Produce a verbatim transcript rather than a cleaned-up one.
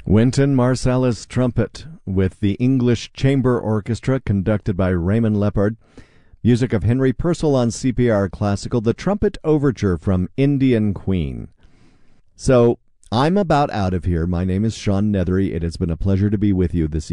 Wynton Marsalis trumpet with the English Chamber Orchestra conducted by Raymond Leppard. Music of Henry Purcell on C P R Classical, the Trumpet Overture from Indian Queen. So, I'm about out of here. My name is Sean Nethery. It has been a pleasure to be with you this